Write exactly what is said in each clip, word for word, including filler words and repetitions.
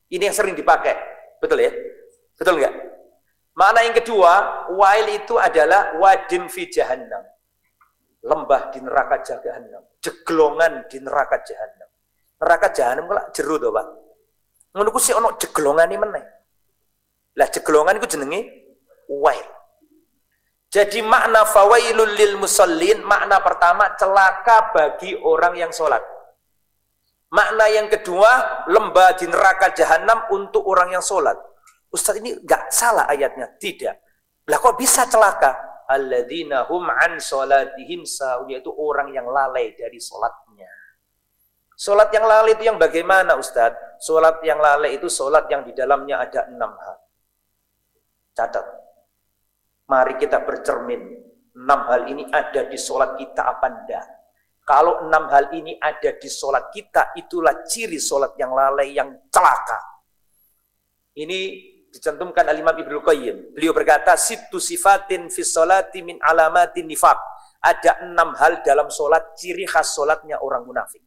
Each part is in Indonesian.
Ini yang sering dipakai. Betul ya? Betul enggak? Makna yang kedua, wail itu adalah wadim fi jahannam. Lembah di neraka jahannam. Jeglongan di neraka jahannam. Neraka jahannam kok jero to, Pak. Ngono ku sik ana jeglongane meneh. Lah jeglongan iku jenenge wail. Jadi makna fawailul lil musallin, makna pertama celaka bagi orang yang sholat. Makna yang kedua, lembah di neraka jahanam untuk orang yang sholat. Ustaz, ini enggak salah ayatnya? Tidak. Lah kok bisa celaka? Alladzina hum an sholatihim sahun, yaitu orang yang lalai dari sholatnya. Sholat yang lalai itu yang bagaimana, Ustaz? Sholat yang lalai itu sholat yang di dalamnya ada enam hal. Catat. Mari kita bercermin. Enam hal ini ada di sholat kita apa enggak? Kalau enam hal ini ada di sholat kita, itulah ciri sholat yang lalai, yang celaka. Ini dicantumkan al-Imam Ibnu Qayyim. Beliau berkata, Sittu sifatin fi sholati min alamatin nifaq. Ada enam hal dalam sholat, ciri khas sholatnya orang munafik.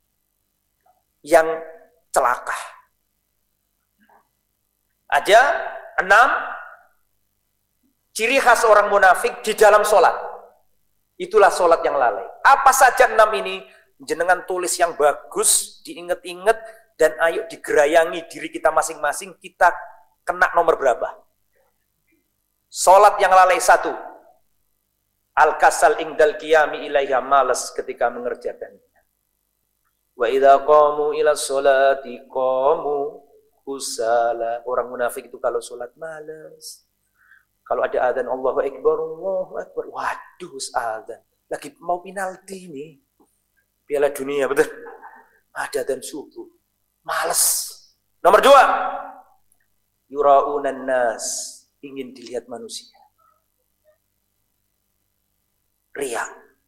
Yang celaka. Ada enam ciri khas orang munafik di dalam sholat. Itulah sholat yang lalai. Apa saja enam ini? Jenengan tulis yang bagus, diinget-inget, dan ayo digerayangi diri kita masing-masing, kita kena nomor berapa? Sholat yang lalai satu. Al-kasal ingdal qiyami ilaiha, malas ketika mengerjakannya. Wa idha qamu ila sholati qamu kusala. Orang munafik itu kalau sholat malas. Kalau ada adzan Allahu Akbar, Allahu Akbar. Waduh, adzan. Lagi mau penalti nih. Piala dunia, betul. Ada adzan subuh. Males. Nomor dua. Yura'unan nas. Ingin dilihat manusia. Riya.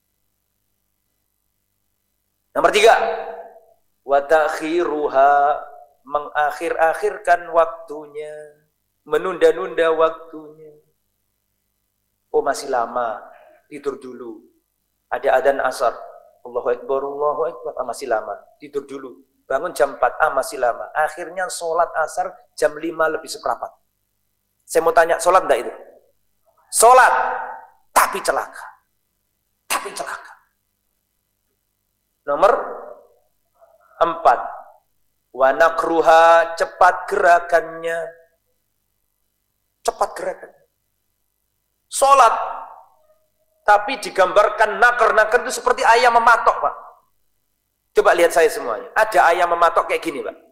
Nomor tiga. Wa ta'khiruha. Mengakhir-akhirkan waktunya. Menunda-nunda waktunya. Oh masih lama, tidur dulu. Ada adzan asar, Allahu Akbar, Allahu Akbar, ah, masih lama, tidur dulu. Bangun jam empat, ah masih lama. Akhirnya sholat asar jam lima lebih seperempat. Saya mau tanya, sholat enggak itu? Sholat, tapi celaka. Tapi celaka. Nomor empat. Wa nakruha, cepat gerakannya. Cepat gerakannya. Sholat, tapi digambarkan nakar-nakar itu seperti ayam mematok, Pak. Coba lihat saya semuanya. Ada ayam mematok kayak gini, Pak.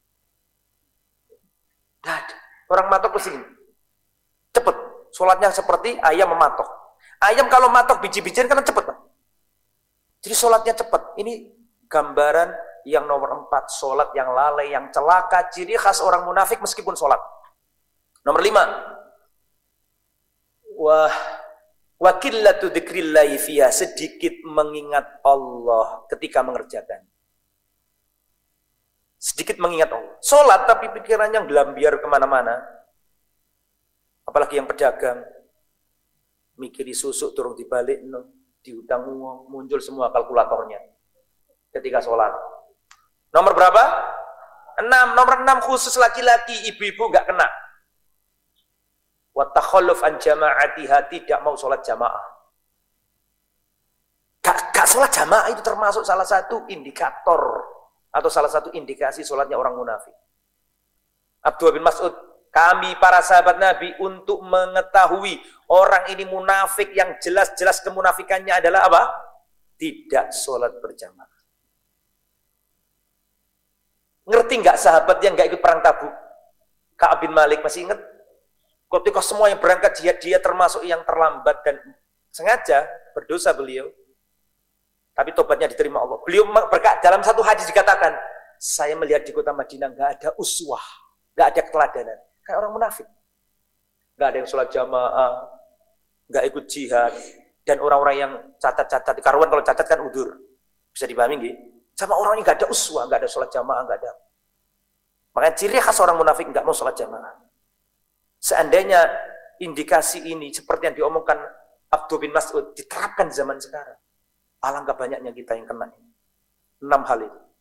Ada. Orang matok kesini. Cepet. Sholatnya seperti ayam mematok. Ayam kalau matok biji-bijian kan cepet, Pak. Jadi sholatnya cepet. Ini gambaran yang nomor empat. Sholat yang lalai, yang celaka. Ciri khas orang munafik meskipun sholat. Nomor lima. Wah, wakillatu dzikrillahi fiha, sedikit mengingat Allah ketika mengerjakan. Sedikit mengingat Allah. Sholat tapi pikirannya gelambiar kemana-mana. Apalagi yang pedagang. Mikiri susuk turun dibalik, no. Diutang uang, muncul semua kalkulatornya. Ketika sholat. Nomor berapa? Enam. Nomor enam khusus laki-laki, ibu-ibu nggak kena. Wa takhalluf an jama'atiha, tidak mau sholat jamaah. Gak, gak sholat jamaah itu termasuk salah satu indikator atau salah satu indikasi sholatnya orang munafik. Abdullah bin Mas'ud, kami para sahabat Nabi untuk mengetahui orang ini munafik yang jelas-jelas kemunafikannya adalah apa? Tidak sholat berjamaah. Ngerti nggak sahabat yang nggak ikut perang Tabuk? Ka'ab bin Malik masih ingat? Ketika semua yang berangkat jihad, dia termasuk yang terlambat dan sengaja berdosa beliau. Tapi tobatnya diterima Allah. Beliau berkata, dalam satu hadis dikatakan, saya melihat di kota Madinah nggak ada uswah, nggak ada keteladanan. Kayak orang munafik. Nggak ada yang sholat jamaah, nggak ikut jihad, dan orang-orang yang catat-catat. Karuan kalau catat kan udur, bisa dipahami nggih? Sama orang yang nggak ada uswah, nggak ada sholat jamaah, nggak ada. Makanya ciri khas orang munafik nggak mau sholat jamaah. Seandainya indikasi ini seperti yang diomongkan Abdullah bin Mas'ud diterapkan zaman sekarang, alangkah banyaknya kita yang kena ini. Enam hal itu.